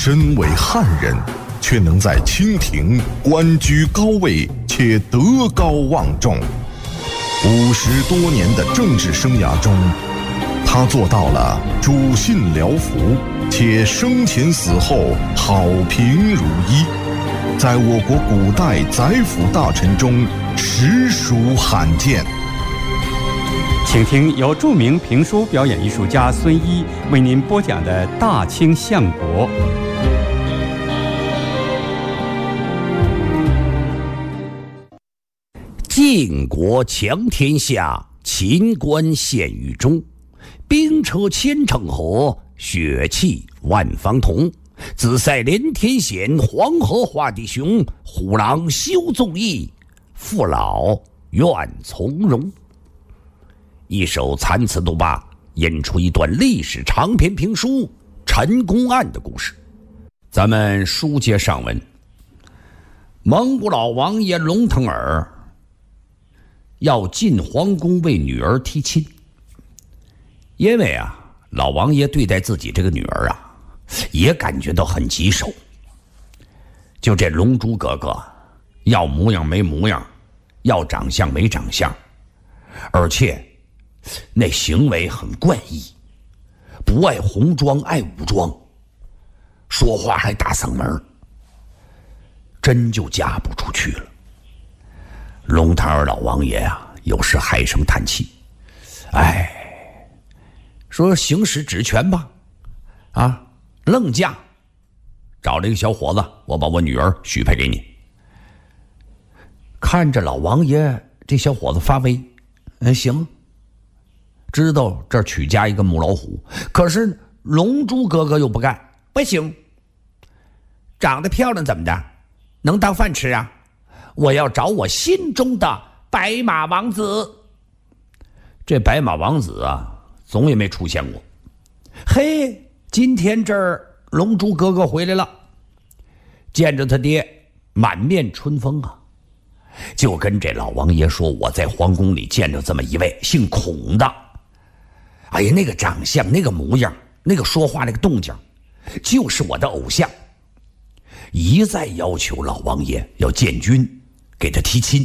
身为汉人，却能在清廷官居高位且德高望重。50多年的政治生涯中，他做到了主信僚服，且生前死后好评如一，在我国古代宰辅大臣中实属罕见。 请听由著名评书表演艺术家孙一为您播讲的《大清相国》。 晋国强天下，秦关陷于中。兵车千乘河，血气万方同。紫塞连天险，黄河化地雄。虎狼休纵义，父老愿从容。一首残词都罢，引出一段历史长篇评书《陈宫案》的故事。咱们书接上文，蒙古老王爷龙腾尔要进皇宫为女儿提亲，因为老王爷对待自己这个女儿也感觉到很棘手。就这龙珠哥哥，要模样没模样，要长相没长相，而且那行为很怪异，不爱红装爱武装，说话还大嗓门，真就嫁不出去了。龙腾尔老王爷有时唉声叹气，说行使职权吧，愣嫁，找了一个小伙子，我把我女儿许配给你。看着老王爷这小伙子发威，行，知道这儿娶嫁一个母老虎，可是龙珠哥哥又不干，不行，长得漂亮怎么的，能当饭吃啊？我要找我心中的白马王子。这白马王子总也没出现过。嘿，今天这儿龙珠哥哥回来了，见着他爹满面春风就跟这老王爷说，我在皇宫里见着这么一位姓孔的，那个长相，那个模样，那个说话，那个动静，就是我的偶像。一再要求老王爷要见君，给他提亲。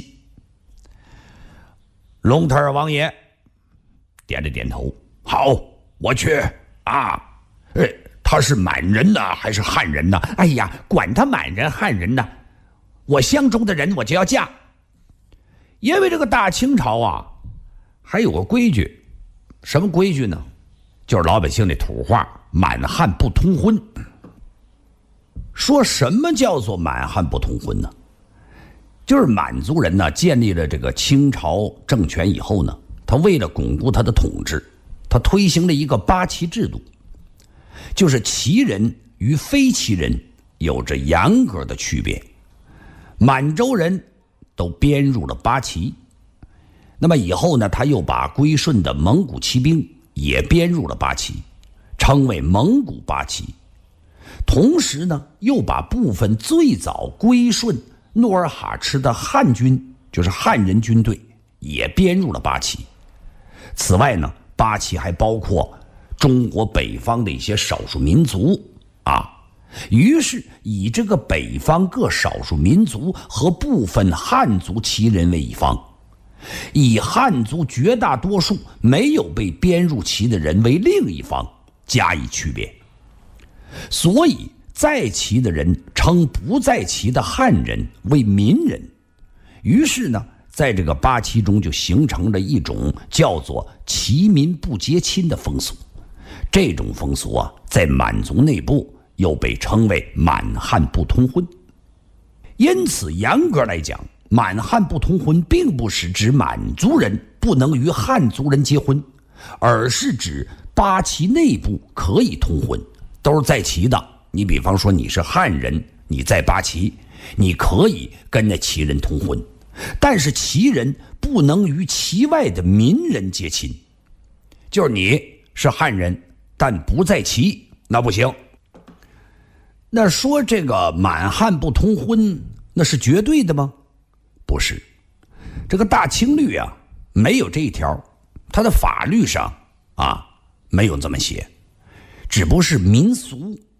龙腾尔王爷点了点头，好，我去他是满人呢还是汉人呢？管他满人汉人呢，我相中的人我就要嫁。因为这个大清朝还有个规矩，什么规矩呢？就是老百姓那土话，满汉不通婚。说什么叫做满汉不通婚呢？就是满族人建立了这个清朝政权以后呢，他为了巩固他的统治，他推行了一个八旗制度，就是旗人与非旗人有着严格的区别。满洲人都编入了八旗，那么以后呢，他又把归顺的蒙古骑兵也编入了八旗，称为蒙古八旗。同时呢，又把部分最早归顺努尔哈赤的汉军，就是汉人军队，也编入了八旗。此外呢，八旗还包括中国北方的一些少数民族于是以这个北方各少数民族和部分汉族旗人为一方，以汉族绝大多数没有被编入旗的人为另一方加以区别。所以在旗的人称不在旗的汉人为民人。于是呢，在这个八旗中就形成了一种叫做旗民不结亲的风俗。这种风俗在满族内部又被称为满汉不通婚。因此严格来讲，满汉不通婚并不是指满族人不能与汉族人结婚，而是指八旗内部可以通婚，都是在旗的。你比方说你是汉人，你在八旗，你可以跟那旗人通婚，但是旗人不能与旗外的民人结亲。就是你是汉人但不在旗，那不行。那说这个满汉不通婚，那是绝对的吗？不是，这个大清律没有这一条，它的法律上没有这么写，只不过是民俗